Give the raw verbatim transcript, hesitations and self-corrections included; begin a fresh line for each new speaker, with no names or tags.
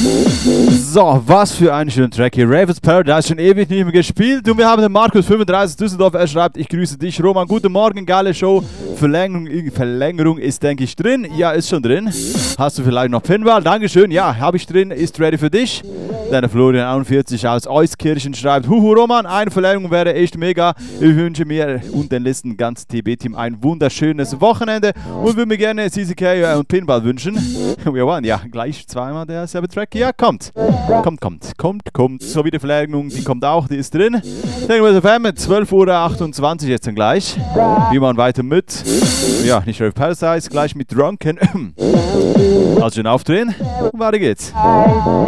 So, was für ein schöner Track hier. Ravens Paradise, schon ewig nicht mehr gespielt. Und wir haben den Markus fünfunddreißig Düsseldorf. Er schreibt, ich grüße dich, Roman. Guten Morgen, geile Show. Verlängerung, Verlängerung ist, denke ich, drin. Ja, ist schon drin. Hast du vielleicht noch Pinball? Dankeschön. Ja, habe ich drin. Ist ready für dich. Deine Florian einundvierzig aus Euskirchen schreibt, Huhu, Roman, eine Verlängerung wäre echt mega. Ich wünsche mir und den Listen ganz T B-Team ein wunderschönes Wochenende und würde mir gerne C C K und Pinball wünschen. Wir waren ja gleich zweimal derselbe Track. Ja, kommt. Kommt, kommt, kommt, kommt. So wie die Verlängerung, die kommt auch, die ist drin. Denken wir mit zwölf Uhr achtundzwanzig jetzt dann gleich. Wir machen weiter mit, ja, nicht Rave Paradise, gleich mit Drunken. Also schön aufdrehen. Weiter geht's.